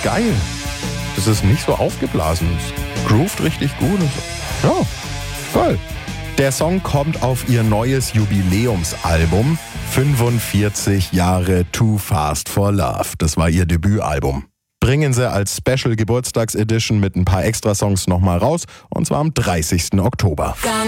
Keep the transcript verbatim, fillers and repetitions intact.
geil. Das ist nicht so aufgeblasen. Es groovt richtig gut. Ja, voll. Der Song kommt auf ihr neues Jubiläumsalbum fünfundvierzig Jahre Too Fast for Love. Das war ihr Debütalbum. Bringen sie als Special Geburtstagsedition mit ein paar Extrasongs nochmal raus, und zwar am dreißigsten Oktober.